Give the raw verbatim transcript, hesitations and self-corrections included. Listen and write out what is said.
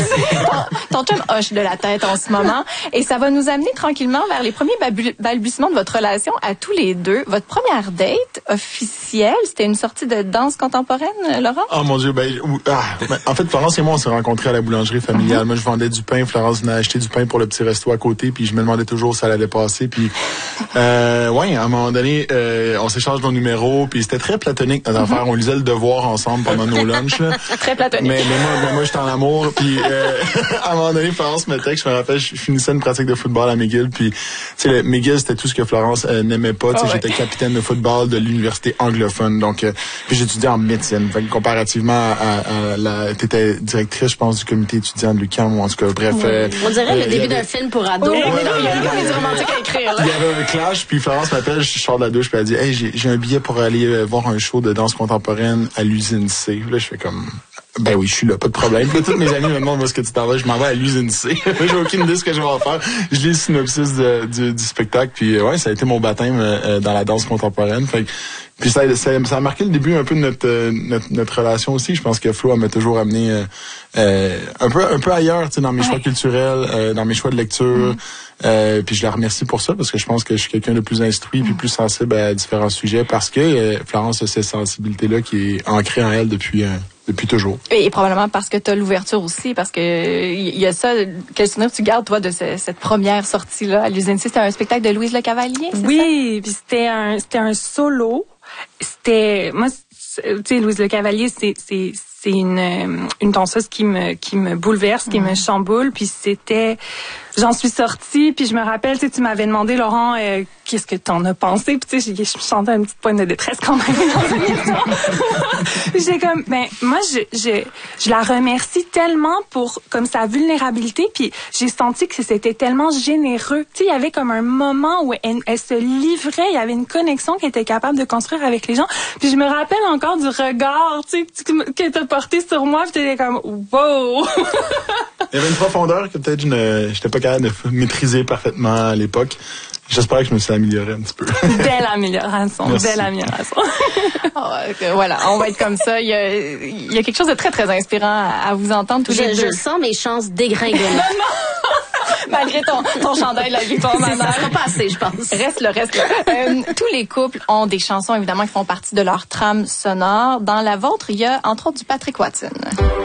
ton, ton chum hoche de la tête en ce moment. Et ça va nous amener tranquillement vers les premiers babu- balbutiements de votre relation à tous les deux. Votre première date officielle, c'était une sortie de danse contemporaine, Laurent? Oh mon Dieu, ben, ah, ben en fait, Florence et moi, on s'est rencontrés à la boulangerie familiale. Mm-hmm. Moi, je vendais du pain. Florence venait acheter du pain pour le petit resto à côté, puis je me demandais toujours si ça allait passer. Puis, euh, ouais, à un moment donné, euh, on s'échange nos numéros, puis c'était très platonique notre mm-hmm. affaire. On lisait le Devoir ensemble pendant nos lunchs. Là. Très platonique. Mais, mais moi, mais moi, j'étais en amour. Puis, euh, à un moment donné, Florence me texte. Je me rappelle, je finissais une pratique de football à McGill. Puis, tu sais, McGill, c'était tout ce que Florence euh, n'aimait pas. Tu sais, oh, ouais. J'étais capitaine de football de l'université anglophone. Donc, euh, puis j'étudiais en médecine. Fait que comparativement à, à, à la, t'étais directrice, je pense, du comité étudiant de l'U Q A M, ou en tout cas, bref. Oui. Euh, On dirait euh, le début avait... d'un film pour ados. Oui, oui, oui, il y a des romantiques à écrire, là. Il y avait un clash, puis Florence m'appelle, je sors de la douche, puis elle dit, hey, j'ai, j'ai un billet pour aller voir un show de danse contemporaine à l'usine C. Là, je fais comme, ben oui, je suis là, pas de problème. Puis là, tous mes amis me demandent où est-ce que tu t'en vas. Je m'en vais à l'usine C. J'ai aucune idée de ce que je vais en faire. Je lis le synopsis de, du, du spectacle, puis ouais, ça a été mon baptême euh, dans la danse contemporaine. Fait que, puis ça, ça, ça a marqué le début un peu de notre, euh, notre, notre relation aussi. Je pense que Flo, elle m'a toujours amené euh, euh, un peu un peu ailleurs, tu sais, dans mes ouais. choix culturels, euh, dans mes choix de lecture. Mm. Euh, puis je la remercie pour ça, parce que je pense que je suis quelqu'un de plus instruit puis plus sensible à différents sujets, parce que euh, Florence a cette sensibilité-là qui est ancrée en elle depuis euh, depuis toujours. Et, et probablement parce que tu as l'ouverture aussi, parce que il y a ça. Quel souvenir tu gardes, toi, de ce, cette première sortie-là à l'usine C? C'était un spectacle de Louise Le Cavalier, c'est oui, puis c'était un c'était un solo. C'était moi, tu sais, Louise Le Cavalier, c'est c'est c'est une une danseuse qui me qui me bouleverse, qui mmh. me chamboule, puis c'était j'en suis sortie, puis je me rappelle, tu sais, tu m'avais demandé, Laurent, euh, qu'est-ce que t'en as pensé, puis tu sais, je, je chantais une petite pointe de détresse quand même dans une émission. J'ai comme, ben moi, je je je la remercie tellement pour comme sa vulnérabilité, puis j'ai senti que c'était tellement généreux. Tu sais, il y avait comme un moment où elle, elle se livrait, il y avait une connexion qu'elle était capable de construire avec les gens. Puis je me rappelle encore du regard, tu sais, que t'as porté sur moi, puis t'étais comme, wow. Il y avait une profondeur que peut-être je ne, j'étais pas capable de maîtriser parfaitement à l'époque. J'espère que je me suis amélioré un petit peu. Belle amélioration, Merci. Belle amélioration. Oh, okay, voilà, on va être comme ça. Il y a, il y a quelque chose de très, très inspirant à, à vous entendre tous je, les deux. Je sens mes chances dégringoler. Non, non! Malgré ton, ton chandail, la victoire, madame. Ça sera pas assez, je pense. Reste le reste. Euh, tous les couples ont des chansons, évidemment, qui font partie de leur trame sonore. Dans la vôtre, il y a, entre autres, du Patrick Watson.